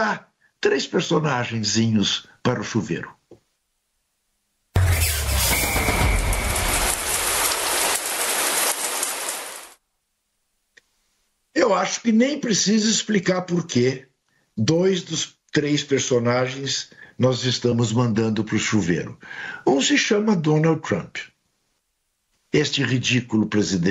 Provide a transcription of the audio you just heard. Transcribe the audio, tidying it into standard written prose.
mandar 3 personagenzinhos para o chuveiro. Eu acho que nem preciso explicar por que 2 dos 3 personagens nós estamos mandando para o chuveiro. Um se chama Donald Trump. Este ridículo presidente